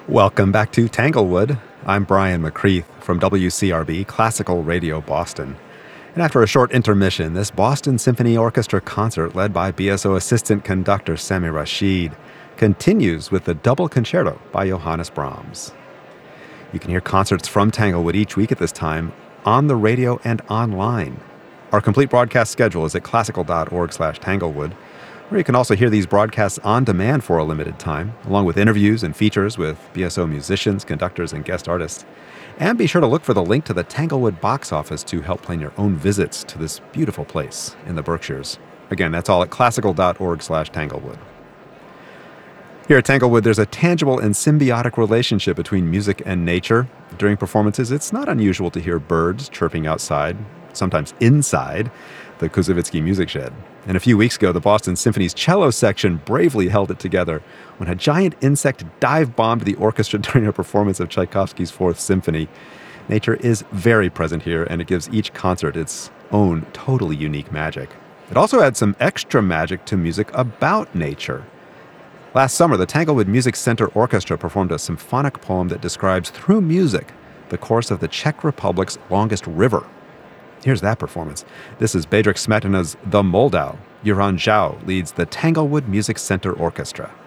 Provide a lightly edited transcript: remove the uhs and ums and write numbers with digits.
Welcome back to Tanglewood. I'm Brian McCreath from WCRB Classical Radio Boston. And after a short intermission, this Boston Symphony Orchestra concert led by BSO assistant conductor Sami Rashid continues with the double concerto by Johannes Brahms. You can hear concerts from Tanglewood each week at this time on the radio and online. Our complete broadcast schedule is at classical.org/Tanglewood, where you can also hear these broadcasts on demand for a limited time, along with interviews and features with BSO musicians, conductors, and guest artists. And be sure to look for the link to the Tanglewood box office to help plan your own visits to this beautiful place in the Berkshires. Again, that's all at classical.org/Tanglewood. Here at Tanglewood, there's a tangible and symbiotic relationship between music and nature. During performances, it's not unusual to hear birds chirping outside, sometimes inside the Koussevitzky Music Shed. And a few weeks ago, the Boston Symphony's cello section bravely held it together when a giant insect dive-bombed the orchestra during a performance of Tchaikovsky's Fourth Symphony. Nature is very present here, and it gives each concert its own totally unique magic. It also adds some extra magic to music about nature. Last summer, the Tanglewood Music Center Orchestra performed a symphonic poem that describes, through music, the course of the Czech Republic's longest river. Here's that performance. This is Bedřich Smetana's The Moldau. Juran Zhao leads the Tanglewood Music Center Orchestra.